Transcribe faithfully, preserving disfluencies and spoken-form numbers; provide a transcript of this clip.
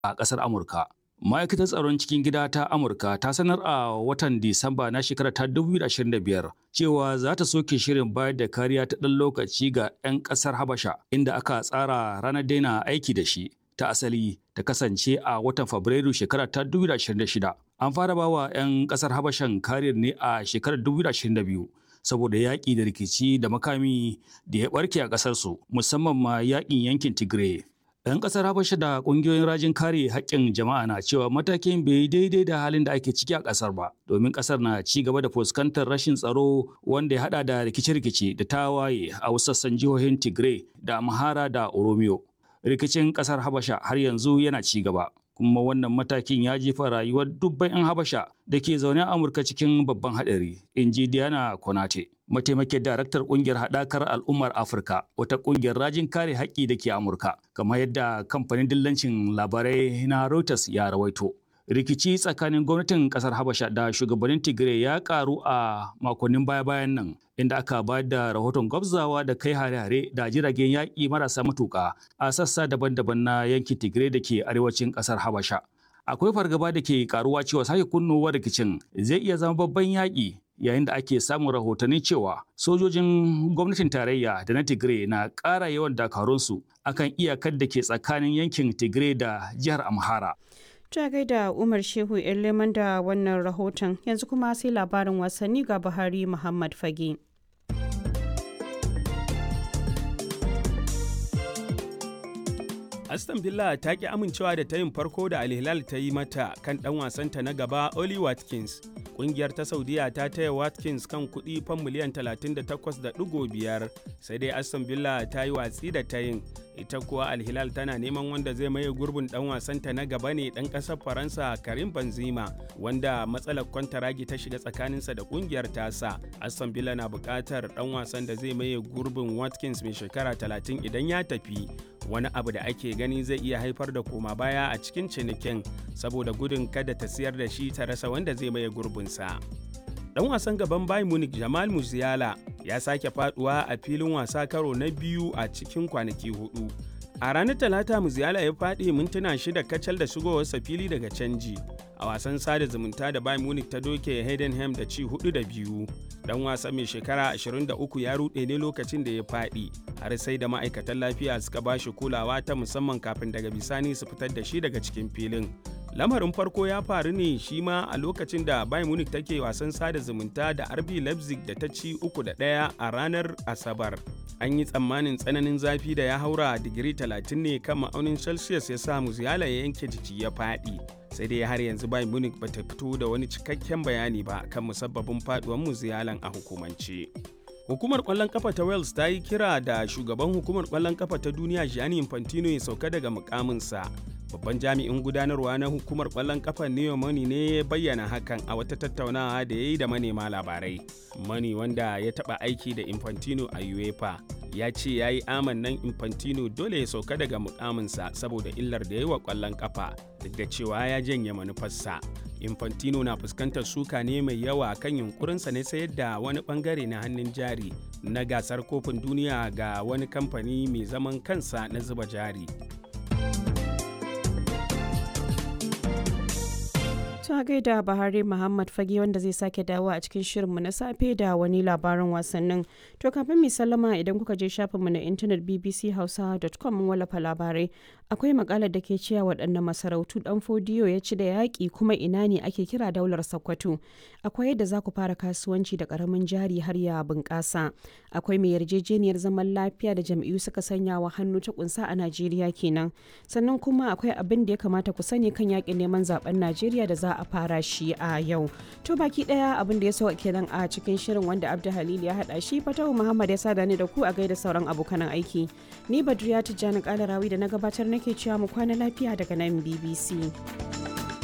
a ƙasar Amurka. Ma'aikatar tsaron cikin gida ta Amurka ta sanar a watan Disamba na shekarar ta dubu biyu da ashirin da biyar cewa za ta soke shirin bayar da kariya ta ɗan lokaci ga 'yan ƙasar Habasha inda aka tsara ranar daina aiki da shi ta asali ta kasance a watan Fabrairu shekarar ta dubu biyu da ashirin da shida. An fara bawa 'yan ƙasar Habashan kariyar ne a shekarar dubu biyu da ashirin da biyu saboda yaƙi da rikici da makami da ya ɓarke a ƙasarsu musamman ma yaƙin yankin Tigray. 'Yan ƙasar Habasha da ƙungiyoyin rajin kare haƙƙin jama'a na cewa matakin bai daidai da halin da ake ciki a ƙasar ba, domin ƙasar na ci gaba da fuskantar rashin tsaro wanda ya haɗa da rikice-rikice da tawaye a wasu sassan jihohin Tigray da Amhara da Oromiyo. Rikicin ƙasar Habasha har yanzu yana ci gaba, kuma wannan matakin ya jefa rayuwar dubban 'yan Habasha da ke zaune a Amurka cikin babban haɗari, in ji Diana Konate, mataimakin daraktar ƙungiyar haɗakar al'ummar Afirka, wata ƙungiyar rajin kare haƙƙi da ke Amurka, kamar yadda kamfanin dillancin labarai na Reuters ya rawaito. Rikici tsakanin gwamnatin ƙasar Habasha da shugabannin Tigray ya ƙaru a makonnin baya-bayan nan, inda aka bayar da rahoton gwabzawa da kai hare-hare da jiragen yaƙi marasa matuƙa a sassa daban-daban na yankin Tigray da ke arewacin ƙasar Habasha. Akwai fargaba da ke karuwa cewa sake kunnowar rikicin zai iya zama babban yaƙi yayin da ake samun rahotanni cewa sojojin gwamnatin tarayya da na Tigray na ƙara yawan dakarunsu akan iyakar da ke tsakanin yankin Tigray da jihar Amhara. Ta gaida Umar Shehu Leman da wannan rahoton, yanzu kuma sai labarin wasanni ga Buhari Muhammad Fage. Aston Villa ta ki amincewa da tayin farko da Al Hilal ta yi mata kan ɗan wasanta na gaba Oli Watkins. Ƙungiyar ta Saudiya ta taya Watkins kan kuɗi fan miliyan talatin da takwas da ɗigo biyar, sai dai Aston Villa ta yi watsi da tayin. Ita kuwa Al Hilal tana neman wanda zai maye gurbin ɗan wasanta na gaba ne ɗan ƙasar Faransa Karim Benzema, wanda matsalar kwantaragi ta shiga tsakaninsa da ƙungiyar tasa. Aston Villa na buƙatar ɗan wasan da zai maye gurbin Watkins mai shekara talatin idan ya tafi. Wani abu da ake gani zai iya haifar da koma baya a cikin cinikin saboda gudun kada ta siyar da shi ta rasa wanda zai maye gurbinsa. Dan wasan gaban Bayern Munich Jamal Musiala ya sake faduwa a filin wasa karo na biyu a cikin kwanaki hudu. A ranar Talata Musiala ya faɗi mintuna shida kacal da shigowarsa fili daga canji a wasan sada zumunta da Bayern Munich ta doke Heidenheim da ci hudu da biyu. Dan wasa mai shekara ashirin da uku ya ruɗe ne lokacin da ya faɗi, har sai da ma'aikatan lafiya suka ba shi kulawa ta musamman kafin daga bisani su fitar da shi daga cikin filin. Lamarin farko ya faru ne shi ma a lokacin da Bayern Munich take wasan sada zumunta da R B Leipzig da ta ci uku da ɗaya a ranar Asabar. An yi tsammanin tsananin zafi da ya haura digiri talatin ne kan ma'aunin Celsius ya sa Musiala ya yanke jiki ya faɗi. Sai dai har yanzu Bayern Munich bata fito da wani cikakken bayani ba kan musabbabin faduwar Musialan a hukumance. Hukumar ƙwallon kafa ta Wales ta yi kira da shugaban hukumar ƙwallon kafa ta duniya Gianni Infantino ya sauka daga mukaminsa. Babban jami'in gudanarwa na hukumar ƙwallon kafa Neo Money ne ya bayyana hakan a wata tattaunawa da ya yi da manema labarai. Money, wanda ya taɓa aiki da Infantino a UEFA, ya ce ya yi amannan Infantino dole ya sauka daga mukaminsa saboda illar da ya yi wa ƙwallon kafa, duk da cewa ya janye manufarsa. Infantino na fuskantar suka ne mai yawa kan yunkurinsa ne sayar da wani bangare na hannun jari na gasar kofin duniya ga wani kamfani mai zaman kansa na zuba jari. Ta gaida Buhari Muhammad Fage wanda zai sake dawo a cikin shirinmu na safe da wani labarin wasannin. To kafin mu sallama, idan kuka je shafinmu na intanet b b c hausa dot com mun wallafa labarai. Akwai makalar da ke cewa waɗannan masarautu ɗan Fodiyo ya ci da yaƙi kuma ina ne ake kira daular Sokoto. Akwai yadda za ku fara kasuwanci da ƙaramin jari har ya bunƙasa. Akwai mai yarjejeniyar zaman lafiya da jam'iyyu suka sanya wa hannu ta kunsa a Najeriya kenan. Sannan kuma akwai abin da ya kamata ku sani kan yaƙin neman zaben Najeriya da za a fara shi a yau. To baki daya abin da ya so kenan a cikin shirin wanda Abdu Halil ya hada shi, Fatahu Muhammad ya sada ni da ku a gaida sauran abokan aiki. Ni Badriya Tijjani Kalarawi da na gabatar nake cewa mu kwana lafiya daga nan B B C.